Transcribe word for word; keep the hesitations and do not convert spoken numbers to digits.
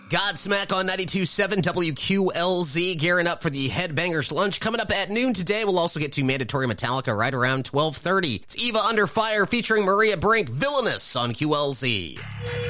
Godsmack on ninety-two point seven W Q L Z, gearing up for the Headbangers Lunch. Coming up at noon today, we'll also get to Mandatory Metallica right around twelve thirty. It's Eva Under Fire featuring Maria Brink, Villainous on Q L Z.